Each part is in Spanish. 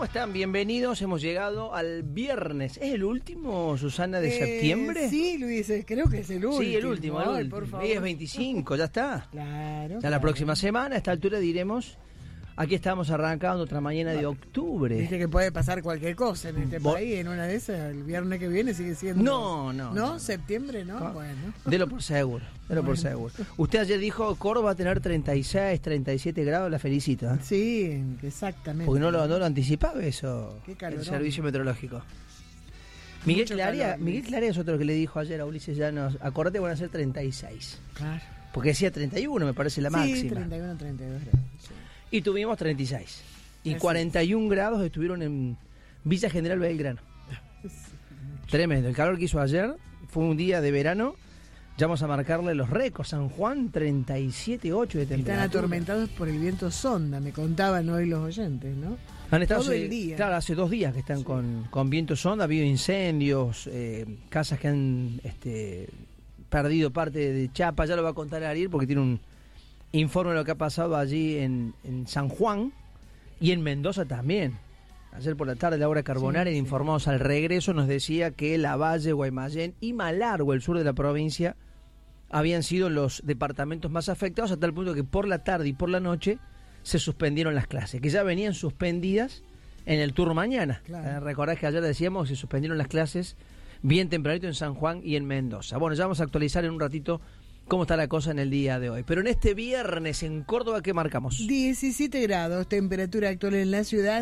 están? Bienvenidos, hemos llegado al viernes. ¿Es el último, Susana, de septiembre? Sí, Luis, creo que es el último. Sí, el último. Ay, por favor. Hoy es 25, ya está. Claro. Ya la próxima semana, a esta altura diremos, aquí estamos arrancando otra mañana de octubre. Viste que puede pasar cualquier cosa en este país, en una de esas, el viernes que viene sigue siendo... No. ¿Septiembre no? Bueno. Delo por seguro, por seguro. Usted ayer dijo, Córdoba va a tener 36, 37 grados, la felicito. ¿Eh? Sí, exactamente. Porque no lo anticipaba eso. Qué calorón. El servicio meteorológico. Miguel Clarea es otro que le dijo ayer a Ulises Llanos, acordate, van a ser 36. Claro. Porque decía 31, me parece la máxima. Sí, 31, 32 grados. Sí. Y tuvimos 36. Y Así 41 grados estuvieron en Villa General Belgrano. Tremendo. El calor que hizo ayer fue un día de verano. Ya vamos a marcarle los récords. San Juan, 37,8 de temperatura. Están atormentados por el viento sonda, me contaban hoy los oyentes, ¿no? Han estado todo el día. Claro, hace 2 días que están con viento sonda. Ha habido incendios, casas que han perdido parte de chapa. Ya lo va a contar Ariel porque tiene un informe de lo que ha pasado allí en San Juan y en Mendoza también. Ayer por la tarde Laura Carbonari, informados al regreso, nos decía que Lavalle, Guaymallén y Malargüe, el sur de la provincia, habían sido los departamentos más afectados, a tal punto que por la tarde y por la noche se suspendieron las clases, que ya venían suspendidas en el turno mañana. Claro. Recordás que ayer decíamos que se suspendieron las clases bien tempranito en San Juan y en Mendoza. Bueno, ya vamos a actualizar en un ratito cómo está la cosa en el día de hoy. Pero en este viernes en Córdoba, ¿qué marcamos? 17 grados, temperatura actual en la ciudad,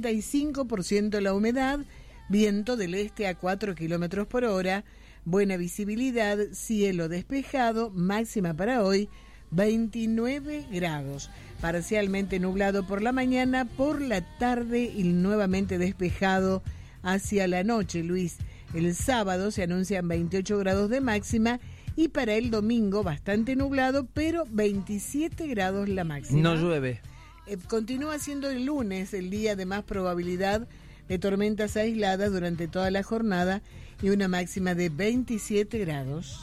55% la humedad, viento del este a 4 kilómetros por hora, buena visibilidad, cielo despejado, máxima para hoy, 29 grados. Parcialmente nublado por la mañana, por la tarde y nuevamente despejado hacia la noche, Luis. El sábado se anuncian 28 grados de máxima y para el domingo bastante nublado, pero 27 grados la máxima. No llueve. Continúa siendo el lunes el día de más probabilidad de tormentas aisladas durante toda la jornada y una máxima de 27 grados.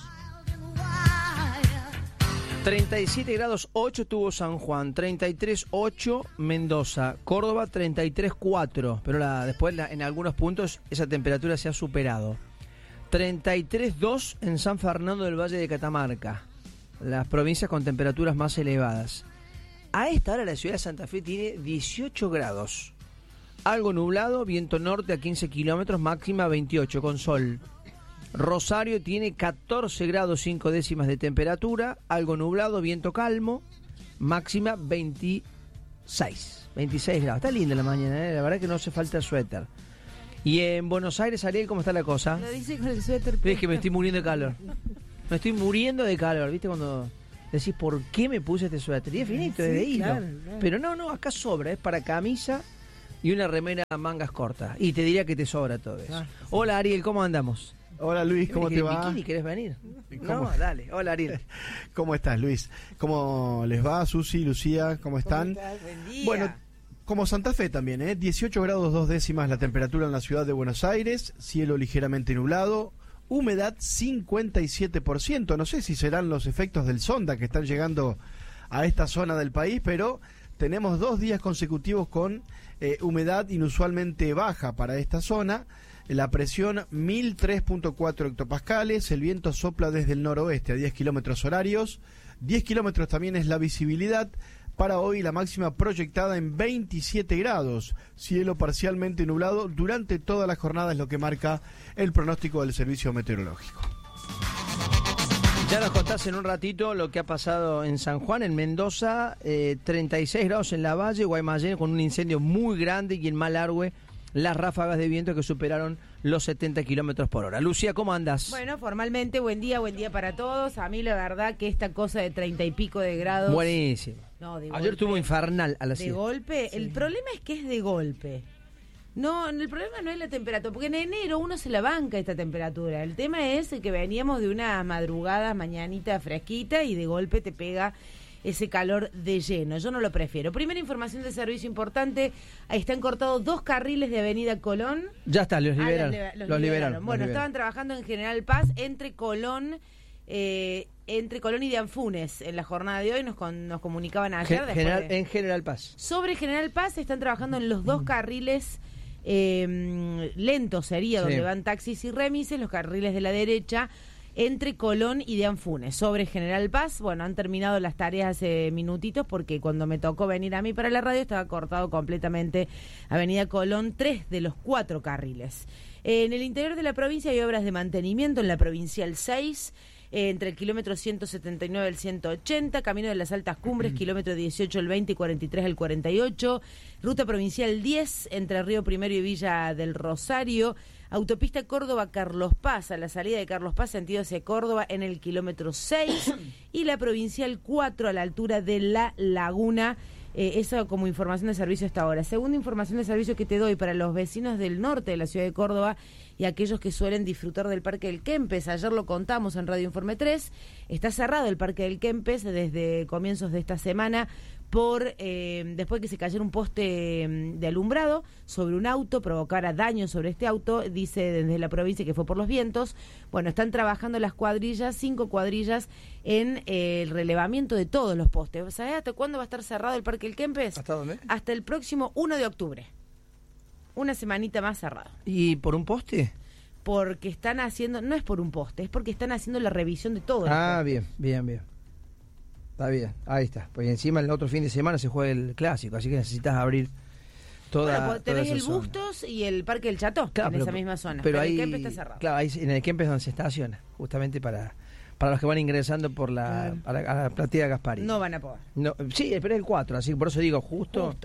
37 grados 8 tuvo San Juan, 33,8 Mendoza, Córdoba 33,4, pero después en algunos puntos esa temperatura se ha superado. 33,2 en San Fernando del Valle de Catamarca, las provincias con temperaturas más elevadas. A esta hora la ciudad de Santa Fe tiene 18 grados, algo nublado, viento norte a 15 kilómetros, máxima 28 con sol. Rosario tiene 14 grados 5 décimas de temperatura, algo nublado, viento calmo, máxima 26 grados. Está linda la mañana, la verdad que no hace falta suéter. Y en Buenos Aires, Ariel, ¿cómo está la cosa? Lo dice con el suéter. Es que me estoy muriendo de calor. Me estoy muriendo de calor, ¿viste? Cuando decís, ¿por qué me puse este suéter? Y es finito, es de hilo. Claro. Pero no, acá sobra, es para camisa y una remera a mangas cortas. Y te diría que te sobra todo eso. Hola, Ariel, ¿cómo andamos? Hola Luis, ¿cómo te va? ¿Bikini querés venir? ¿Cómo? No, dale. Hola, Ariel. ¿Cómo estás, Luis? ¿Cómo les va, Susi, Lucía? ¿Cómo están? ¿Cómo estás? Buen día. Bueno, como Santa Fe también, 18 grados 2 décimas la temperatura en la ciudad de Buenos Aires, cielo ligeramente nublado, humedad 57%. No sé si serán los efectos del sonda que están llegando a esta zona del país, pero tenemos 2 días consecutivos con humedad inusualmente baja para esta zona. La presión 1003.4 hectopascales, el viento sopla desde el noroeste a 10 kilómetros horarios, 10 kilómetros también es la visibilidad. Para hoy la máxima proyectada en 27 grados, cielo parcialmente nublado durante toda la jornada es lo que marca el pronóstico del servicio meteorológico. Ya nos contás en un ratito lo que ha pasado en San Juan, en Mendoza, 36 grados en Lavalle, Guaymallén con un incendio muy grande y en Malargüe las ráfagas de viento que superaron los 70 kilómetros por hora. Lucía, ¿cómo andas? Bueno, formalmente, buen día para todos. A mí la verdad que esta cosa de 30 y pico de grados... Buenísimo. No, de ayer golpe, estuvo infernal a la siesta. ¿De golpe? Sí. El problema es que es de golpe. No, el problema no es la temperatura, porque en enero uno se la banca esta temperatura. El tema es que veníamos de una madrugada, mañanita fresquita y de golpe te pega ese calor de lleno. Yo no lo prefiero. Primera información de servicio importante, están cortados 2 carriles de Avenida Colón. Ya está, los liberaron. Los liberaron. Bueno, estaban trabajando en General Paz entre Colón entre Colón y Dianfunes en la jornada de hoy, nos comunicaban ayer. En General Paz. Sobre General Paz están trabajando en los dos carriles lentos, sería, donde van taxis y remises, los carriles de la derecha, entre Colón y Dianfunes. Sobre General Paz, bueno, han terminado las tareas hace minutitos porque cuando me tocó venir a mí para la radio estaba cortado completamente Avenida Colón, 3 de los 4 carriles. En el interior de la provincia hay obras de mantenimiento en la Provincial 6, entre el kilómetro 179 al 180, Camino de las Altas Cumbres, kilómetro 18 al 20 y 43 al 48, Ruta Provincial 10, entre Río Primero y Villa del Rosario, Autopista Córdoba-Carlos Paz, a la salida de Carlos Paz, sentido hacia Córdoba, en el kilómetro 6, y la Provincial 4, a la altura de La Laguna. Eso como información de servicio hasta ahora. Segunda información de servicio que te doy para los vecinos del norte de la ciudad de Córdoba y aquellos que suelen disfrutar del Parque del Kempes. Ayer lo contamos en Radio Informe 3. Está cerrado el Parque del Kempes desde comienzos de esta semana después que se cayera un poste de alumbrado sobre un auto, provocara daño sobre este auto, dice desde la provincia que fue por los vientos. Bueno, están trabajando las cuadrillas, 5 cuadrillas, en el relevamiento de todos los postes. ¿Sabés hasta cuándo va a estar cerrado el Parque del Kempes? ¿Hasta dónde? Hasta el próximo 1 de octubre. Una semanita más cerrado. ¿Y por un poste? Porque están haciendo, no es por un poste, es porque están haciendo la revisión de todo. Bien. Está bien, ahí está. Pues encima el otro fin de semana se juega el clásico, así que necesitas abrir toda. Bueno, pues tenés toda el zona. Bustos y el Parque del Chato, en esa misma zona. Pero ahí, el Kempes está cerrado. Claro, ahí en el Kempes es donde se estaciona, justamente para los que van ingresando por a la platea Gaspari. No van a poder. No, sí, pero es el 4, así que por eso digo justo.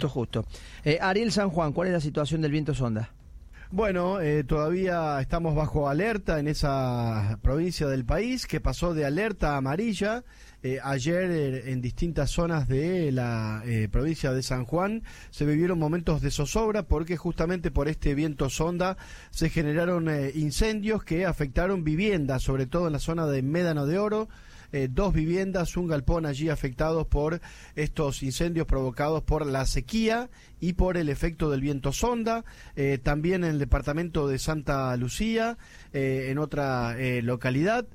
Ariel San Juan, ¿cuál es la situación del viento sonda? Bueno, todavía estamos bajo alerta en esa provincia del país que pasó de alerta amarilla. Ayer en distintas zonas de la provincia de San Juan se vivieron momentos de zozobra porque justamente por este viento sonda se generaron incendios que afectaron viviendas, sobre todo en la zona de Médano de Oro. 2 viviendas, un galpón allí afectados por estos incendios provocados por la sequía y por el efecto del viento sonda. También en el departamento de Santa Lucía, en otra localidad.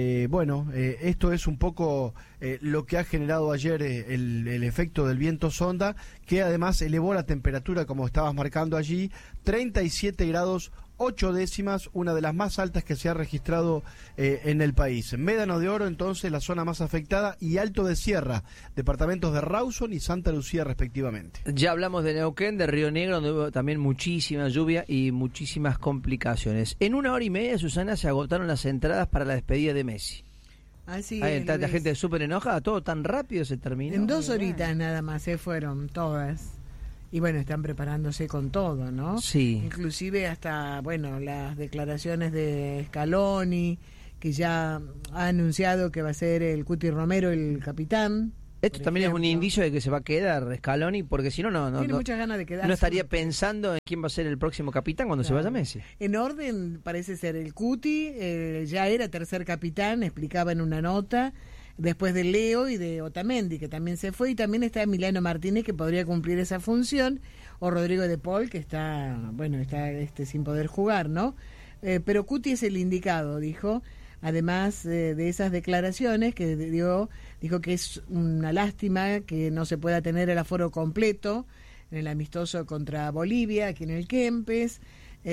Esto es un poco lo que ha generado ayer el efecto del viento sonda, que además elevó la temperatura, como estabas marcando allí, 37 grados 8 décimas, una de las más altas que se ha registrado en el país. Médano de Oro, entonces, la zona más afectada, y Alto de Sierra, departamentos de Rawson y Santa Lucía, respectivamente. Ya hablamos de Neuquén, de Río Negro, donde hubo también muchísima lluvia y muchísimas complicaciones. En 1 hora y media, Susana, se agotaron las entradas para la despedida de Messi. Así Ahí es, está la Luis. gente súper enojada, todo tan rápido se terminó. En 2 horitas nada más se fueron todas. Y bueno, están preparándose con todo, ¿no? Sí. Inclusive hasta, las declaraciones de Scaloni, que ya ha anunciado que va a ser el Cuti Romero el capitán. Esto también es un indicio de que se va a quedar Scaloni, porque si no, Tiene muchas ganas de quedarse. no estaría pensando en quién va a ser el próximo capitán cuando se vaya Messi. En orden, parece ser el Cuti, ya era tercer capitán, explicaba en una nota, después de Leo y de Otamendi, que también se fue, y también está Emiliano Martínez, que podría cumplir esa función, o Rodrigo de Paul, que está sin poder jugar, ¿no? Pero Cuti es el indicado, dijo. Además de esas declaraciones que dijo que es una lástima que no se pueda tener el aforo completo en el amistoso contra Bolivia, aquí en el Kempes,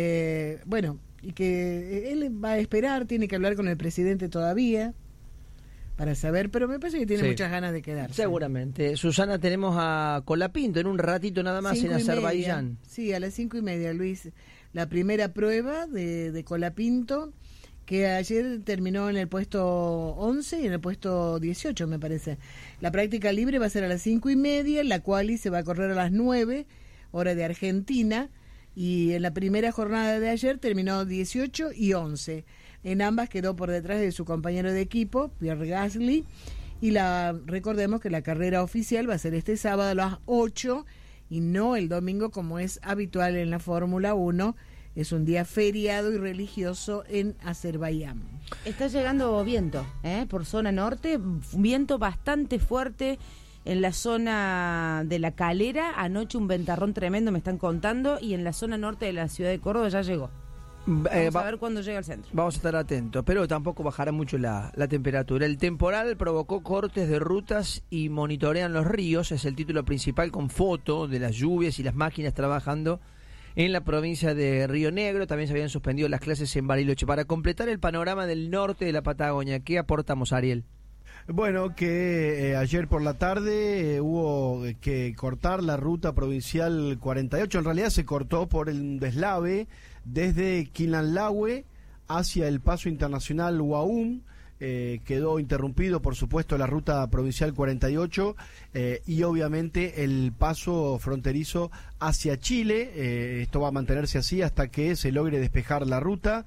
y que él va a esperar, tiene que hablar con el presidente todavía para saber, pero me parece que tiene muchas ganas de quedarse. Seguramente. Susana, tenemos a Colapinto en un ratito nada más en Azerbaiyán. Sí, a las 5:30, Luis, la primera prueba de Colapinto, que ayer terminó en el puesto 11 y en el puesto 18, me parece. La práctica libre va a ser a las 5:30, la quali se va a correr a las 9, hora de Argentina, y en la primera jornada de ayer terminó 18 y 11. En ambas quedó por detrás de su compañero de equipo, Pierre Gasly, y recordemos que la carrera oficial va a ser este sábado a las 8 y no el domingo como es habitual en la Fórmula 1. Es un día feriado y religioso en Azerbaiyán. Está llegando viento, por zona norte, viento bastante fuerte en la zona de La Calera. Anoche un ventarrón tremendo, me están contando, y en la zona norte de la ciudad de Córdoba ya llegó. Vamos a ver cuándo llega al centro. Vamos a estar atentos, pero tampoco bajará mucho la temperatura. El temporal provocó cortes de rutas y monitorean los ríos. Es el título principal con foto de las lluvias y las máquinas trabajando en la provincia de Río Negro. También se habían suspendido las clases en Bariloche. Para completar el panorama del norte de la Patagonia, ¿qué aportamos, Ariel? Bueno, que ayer por la tarde hubo que cortar la ruta provincial 48. En realidad se cortó por el deslave desde Quilanlahue hacia el paso internacional Huaum. Quedó interrumpido, por supuesto, la ruta provincial 48 y obviamente el paso fronterizo hacia Chile. Esto va a mantenerse así hasta que se logre despejar la ruta.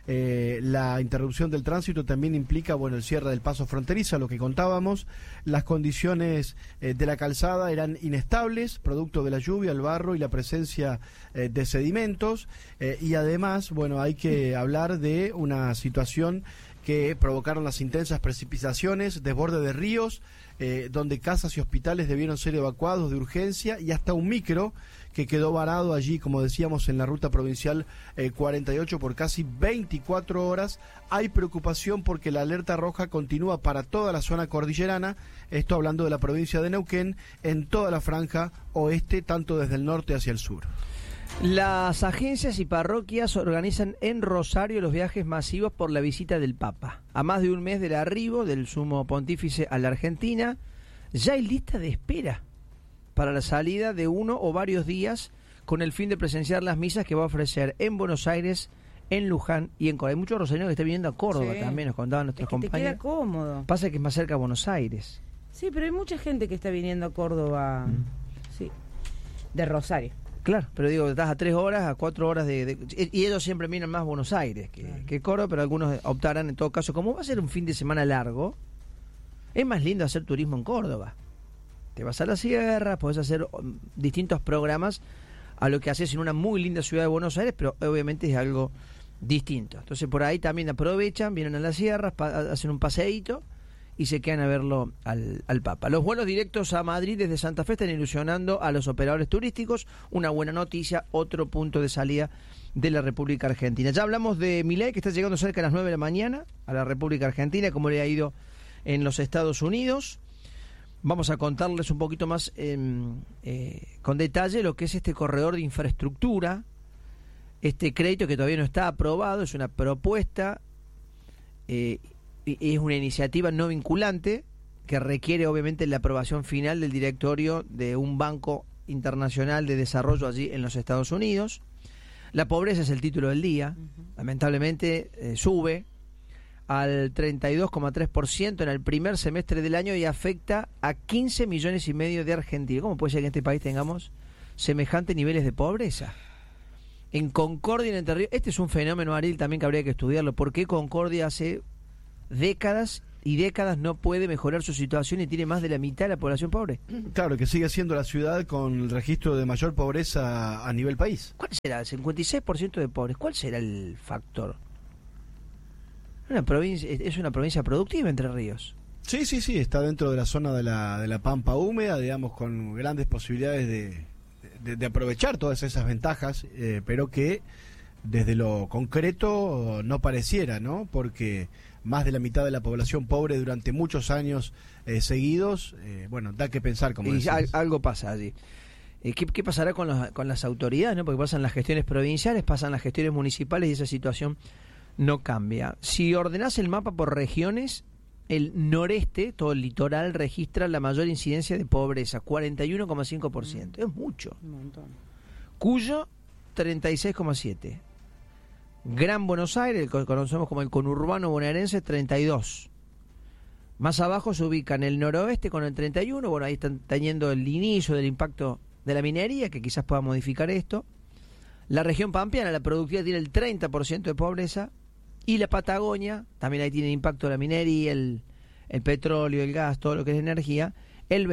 La interrupción del tránsito también implica, bueno, el cierre del paso fronterizo, lo que contábamos. Las condiciones de la calzada eran inestables, producto de la lluvia, el barro y la presencia de sedimentos. Y además, bueno, hay que hablar de una situación que provocaron las intensas precipitaciones, desborde de ríos, donde casas y hospitales debieron ser evacuados de urgencia, y hasta un micro que quedó varado allí, como decíamos, en la ruta provincial 48 por casi 24 horas. Hay preocupación porque la alerta roja continúa para toda la zona cordillerana, esto hablando de la provincia de Neuquén, en toda la franja oeste, tanto desde el norte hacia el sur. Las agencias y parroquias organizan en Rosario los viajes masivos por la visita del Papa. A más de un mes del arribo del Sumo Pontífice a la Argentina, ya hay lista de espera para la salida de uno o varios días con el fin de presenciar las misas que va a ofrecer en Buenos Aires, en Luján y en Córdoba. Hay muchos rosarinos que están viniendo a Córdoba, sí, también nos contaban nuestros compañeros. Te queda cómodo. Pasa que es más cerca a Buenos Aires. Sí, pero hay mucha gente que está viniendo a Córdoba, sí, de Rosario. Claro, pero digo, estás a 3 horas, a 4 horas y ellos siempre miran más Buenos Aires que Córdoba, pero algunos optarán en todo caso. Como va a ser un fin de semana largo, es más lindo hacer turismo en Córdoba. Te vas a la sierra, podés hacer distintos programas a lo que haces en una muy linda ciudad de Buenos Aires, pero obviamente es algo distinto. Entonces por ahí también aprovechan, vienen a las sierras, hacen un paseíto y se quedan a verlo al Papa. Los vuelos directos a Madrid desde Santa Fe están ilusionando a los operadores turísticos. Una buena noticia, otro punto de salida de la República Argentina. Ya hablamos de Milei, que está llegando cerca de las 9 de la mañana a la República Argentina, como le ha ido en los Estados Unidos. Vamos a contarles un poquito más con detalle lo que es este corredor de infraestructura, este crédito que todavía no está aprobado, es una propuesta, es una iniciativa no vinculante que requiere obviamente la aprobación final del directorio de un banco internacional de desarrollo allí en los Estados Unidos. La pobreza es el título del día, lamentablemente sube al 32,3% en el primer semestre del año y afecta a 15 millones y medio de argentinos. ¿Cómo puede ser que en este país tengamos semejantes niveles de pobreza? En Concordia, en Entre Ríos, este es un fenómeno, Ariel, también que habría que estudiarlo. ¿Por qué Concordia hace décadas y décadas no puede mejorar su situación y tiene más de la mitad de la población pobre? Claro, que sigue siendo la ciudad con el registro de mayor pobreza a nivel país. ¿Cuál será? El 56% de pobres. ¿Cuál será el factor? Es una provincia productiva, Entre Ríos. Sí, está dentro de la zona de la Pampa húmeda, digamos, con grandes posibilidades de aprovechar todas esas ventajas, pero que desde lo concreto no pareciera, ¿no? Porque más de la mitad de la población pobre durante muchos años seguidos, bueno, da que pensar, como decís. Algo pasa allí. ¿Qué pasará con las autoridades, ¿no? Porque pasan las gestiones provinciales, pasan las gestiones municipales y esa situación no cambia. Si ordenás el mapa por regiones, el noreste, todo el litoral, registra la mayor incidencia de pobreza, 41,5%. Es mucho. Un montón. Cuyo, 36,7%. Gran Buenos Aires, que conocemos como el conurbano bonaerense, 32%. Más abajo se ubica en el noroeste con el 31%. Bueno, ahí están teniendo el inicio del impacto de la minería, que quizás pueda modificar esto. La región pampeana, la productividad, tiene el 30% de pobreza. Y la Patagonia, también ahí tiene impacto la minería, el petróleo, el gas, todo lo que es energía, el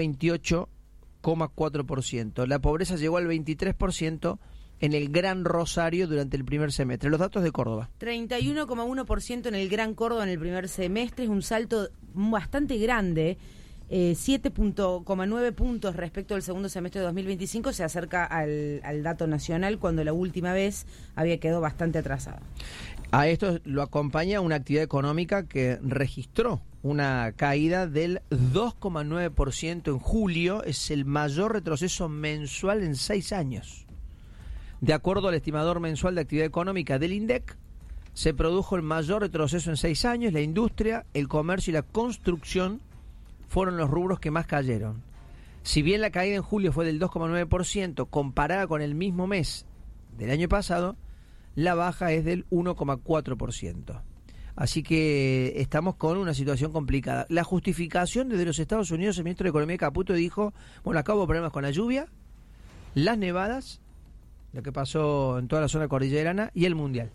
28,4%. La pobreza llegó al 23% en el Gran Rosario durante el primer semestre. Los datos de Córdoba. 31,1% en el Gran Córdoba en el primer semestre, es un salto bastante grande. 7,9 puntos respecto al segundo semestre de 2025, se acerca al dato nacional cuando la última vez había quedado bastante atrasado. A esto lo acompaña una actividad económica que registró una caída del 2,9% en julio, es el mayor retroceso mensual en 6 años. De acuerdo al estimador mensual de actividad económica del INDEC, se produjo el mayor retroceso en 6 años. La industria, el comercio y la construcción fueron los rubros que más cayeron. Si bien la caída en julio fue del 2,9% comparada con el mismo mes del año pasado, la baja es del 1,4%. Así que estamos con una situación complicada. La justificación desde los Estados Unidos, el ministro de Economía Caputo dijo, bueno, acá hubo problemas con la lluvia, las nevadas, lo que pasó en toda la zona cordillerana y el Mundial.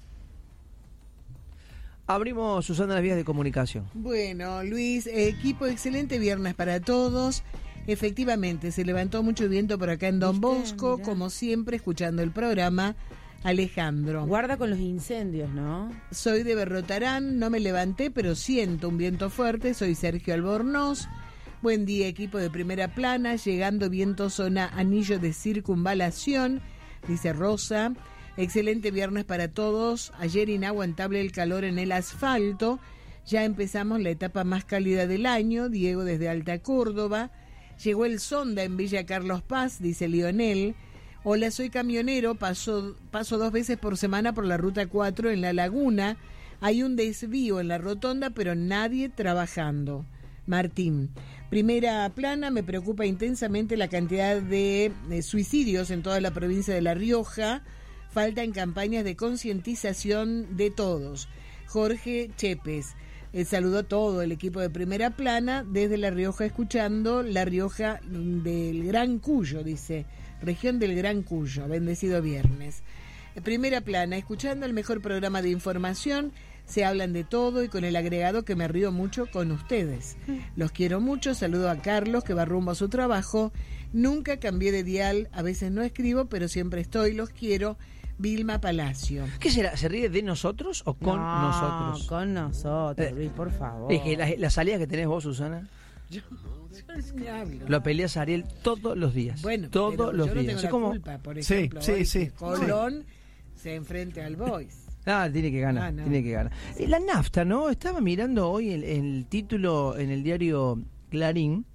Abrimos, Susana, las vías de comunicación. Bueno, Luis, equipo excelente viernes para todos. Efectivamente, se levantó mucho viento por acá en Don Bosco, mirá. como siempre, escuchando el programa. Alejandro. Guarda con los incendios, ¿no? Soy de Berrotarán, no me levanté, pero siento un viento fuerte. Soy Sergio Albornoz. Buen día, equipo de Primera Plana. Llegando viento zona anillo de circunvalación, dice Rosa. Excelente viernes para todos. Ayer inaguantable el calor en el asfalto. Ya empezamos la etapa más cálida del año. Diego desde Alta Córdoba. Llegó el sonda en Villa Carlos Paz, dice Lionel. Hola, soy camionero, paso 2 veces por semana por la Ruta 4 en La Laguna. Hay un desvío en la rotonda, pero nadie trabajando. Martín. Primera Plana, me preocupa intensamente la cantidad de suicidios en toda la provincia de La Rioja. Faltan campañas de concientización de todos. Jorge Chepes. Saludo a todo el equipo de Primera Plana desde La Rioja, escuchando La Rioja del Gran Cuyo, dice. Región del Gran Cuyo, bendecido viernes. Primera Plana, escuchando el mejor programa de información, se hablan de todo y con el agregado que me río mucho con ustedes. Los quiero mucho, saludo a Carlos que va rumbo a su trabajo. Nunca cambié de dial, a veces no escribo, pero siempre estoy, los quiero. Vilma Palacio. ¿Qué será? ¿Se ríe de nosotros o con nosotros? Con nosotros, Luis, por favor. Es que la salida que tenés vos, Susana, Yo ni hablo. lo peleas a Ariel todos los días. Bueno, todos pero los yo no días. tengo Es la como... culpa, por Sí, ejemplo, sí, hoy sí. que Colón se enfrenta al Boys. Tiene que ganar, No. tiene que ganar. La nafta, ¿no? Estaba mirando hoy el título en el diario Clarín.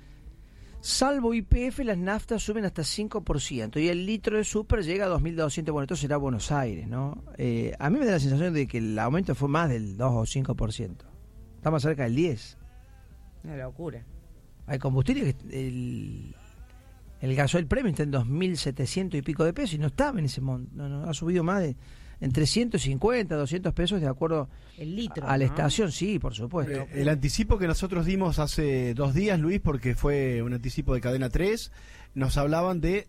Salvo YPF, las naftas suben hasta 5% y el litro de súper llega a 2.200. Bueno, esto será Buenos Aires, ¿no? A mí me da la sensación de que el aumento fue más del 2 o 5%. Estamos cerca del 10%. Una locura. Hay combustible que el gasoil premium está en 2.700 y pico de pesos y no estaba en ese monto. No, ha subido más de entre 150 a 200 pesos de acuerdo El litro, a la ¿no? estación, sí, por supuesto. El anticipo que nosotros dimos hace 2 días, Luis, porque fue un anticipo de Cadena 3, nos hablaban de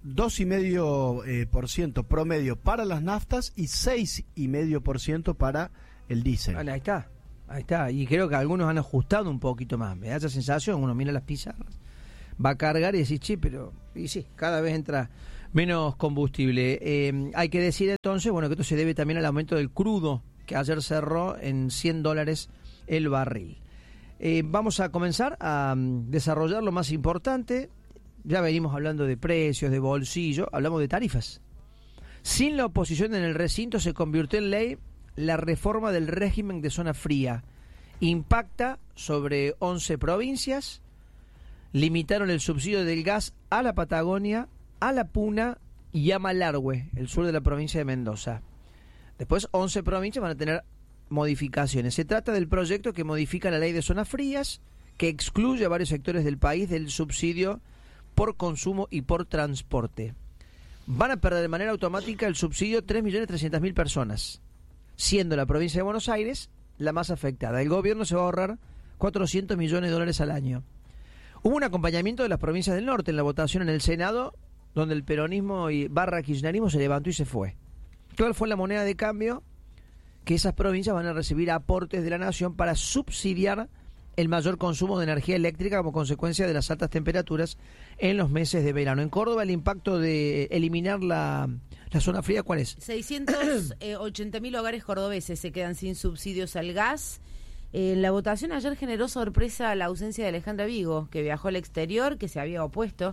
2,5% promedio para las naftas y 6,5% para el diésel. Bueno, ahí está. Y creo que algunos han ajustado un poquito más. Me da esa sensación, uno mira las pizarras, va a cargar y decís, pero... Y sí, cada vez entra menos combustible. Hay que decir entonces, bueno, que esto se debe también al aumento del crudo, que ayer cerró en $100 el barril. Vamos a comenzar a desarrollar lo más importante. Ya venimos hablando de precios, de bolsillo, hablamos de tarifas. Sin la oposición en el recinto se convirtió en ley la reforma del régimen de zona fría. Impacta sobre 11 provincias. Limitaron el subsidio del gas a la Patagonia, a la Puna y a Malargüe, el sur de la provincia de Mendoza. Después 11 provincias van a tener modificaciones. Se trata del proyecto que modifica la ley de zonas frías, que excluye a varios sectores del país del subsidio por consumo y por transporte. Van a perder de manera automática el subsidio 3.300.000 personas, siendo la provincia de Buenos Aires la más afectada. El gobierno se va a ahorrar $400 millones al año. Hubo un acompañamiento de las provincias del norte en la votación en el Senado, donde el peronismo y barra kirchnerismo se levantó y se fue. ¿Cuál fue la moneda de cambio? Que esas provincias van a recibir aportes de la nación para subsidiar el mayor consumo de energía eléctrica como consecuencia de las altas temperaturas en los meses de verano. En Córdoba, el impacto de eliminar la zona fría, ¿cuál es? 680.000 hogares cordobeses se quedan sin subsidios al gas. En la votación ayer generó sorpresa la ausencia de Alejandra Vigo, que viajó al exterior, que se había opuesto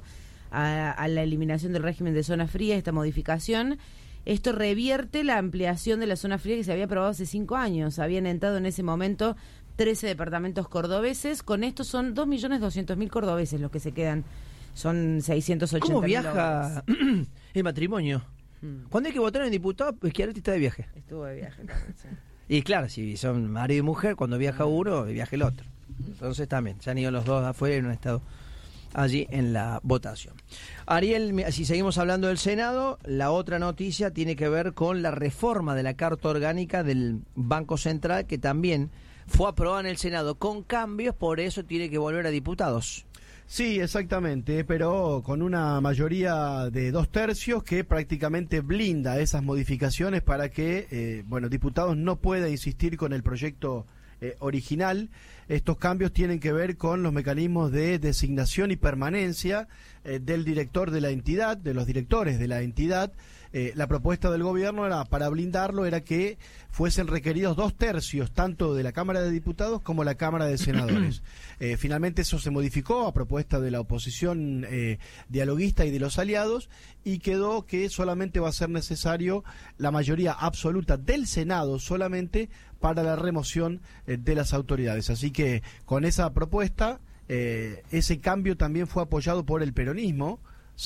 a la eliminación del régimen de zona fría, esta modificación. Esto revierte la ampliación de la zona fría que se había aprobado hace 5 años. Habían entrado en ese momento 13 departamentos cordobeses. Con esto son 2.200.000 cordobeses los que se quedan. Son 680.000. ¿Cómo viaja el matrimonio? ¿Cuándo hay que votar en diputado? Schiaretti está de viaje. Estuvo de viaje también, sí. Y claro, si son marido y mujer, cuando viaja uno, viaja el otro. Entonces también, se han ido los dos afuera y no han estado allí en la votación. Ariel, si seguimos hablando del Senado, la otra noticia tiene que ver con la reforma de la Carta Orgánica del Banco Central, que también fue aprobada en el Senado con cambios, por eso tiene que volver a diputados. Sí, exactamente, pero con una mayoría de 2/3 que prácticamente blinda esas modificaciones para que, diputados no pueda insistir con el proyecto original. Estos cambios tienen que ver con los mecanismos de designación y permanencia del director de la entidad, de los directores de la entidad. La propuesta del gobierno era, para blindarlo, era que fuesen requeridos 2/3 tanto de la Cámara de Diputados como la Cámara de Senadores. Finalmente eso se modificó a propuesta de la oposición dialoguista y de los aliados, y quedó que solamente va a ser necesario la mayoría absoluta del Senado solamente para la remoción de las autoridades. Así que con esa propuesta, ese cambio también fue apoyado por el peronismo.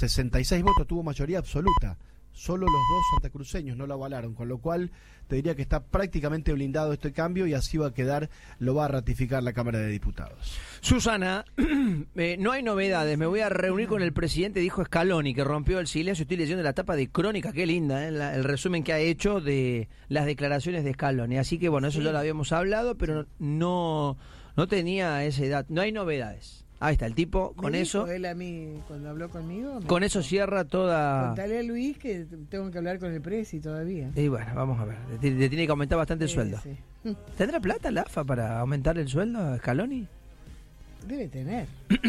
66 votos, tuvo mayoría absoluta. Solo los dos santacruceños no lo avalaron, con lo cual te diría que está prácticamente blindado este cambio y así va a quedar, lo va a ratificar la Cámara de Diputados. Susana, no hay novedades, me voy a reunir con el presidente, dijo Scaloni, que rompió el silencio. Estoy leyendo la tapa de Crónica, qué linda, el resumen que ha hecho de las declaraciones de Scaloni. Así que bueno, eso ya lo habíamos hablado, pero no tenía esa edad, no hay novedades. Ahí está, el tipo, con eso... Él a mí, cuando habló conmigo... Con eso cierra toda... Contale a Luis que tengo que hablar con el presi todavía. Y bueno, vamos a ver. Le tiene que aumentar bastante el sueldo. Sí. ¿Tendrá plata la AFA para aumentar el sueldo a Scaloni? Debe tener.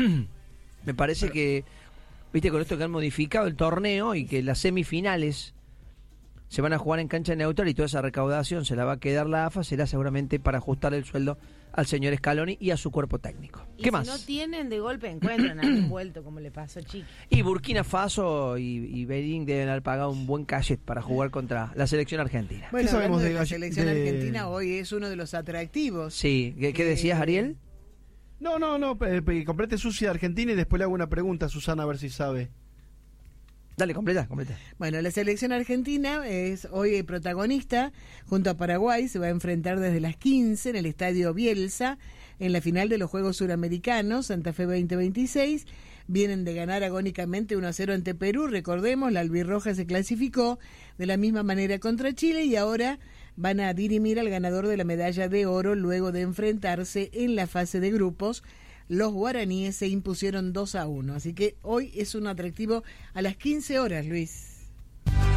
Me parece que, viste, con esto que han modificado el torneo y que las semifinales se van a jugar en cancha neutral y toda esa recaudación se la va a quedar la AFA, será seguramente para ajustar el sueldo al señor Scaloni y a su cuerpo técnico. ¿Qué más? Si no tienen, de golpe encuentran algún vuelto, como le pasó a Chiqui. Y Burkina Faso y Benín deben haber pagado un buen cachet para jugar contra la selección argentina. Bueno, ¿Qué sabemos de de la selección de... argentina hoy es uno de los atractivos. Sí, ¿qué decías, Ariel? No, complete Susi de Argentina y después le hago una pregunta a Susana a ver si sabe. Dale, completa. Bueno, la selección argentina es hoy protagonista junto a Paraguay, se va a enfrentar desde las 15 en el Estadio Bielsa en la final de los Juegos Suramericanos Santa Fe 2026. Vienen de ganar agónicamente 1-0 ante Perú, recordemos, la albirroja se clasificó de la misma manera contra Chile y ahora van a dirimir al ganador de la medalla de oro luego de enfrentarse en la fase de grupos. Los guaraníes se impusieron 2-1, así que hoy es un atractivo a las 15 horas, Luis.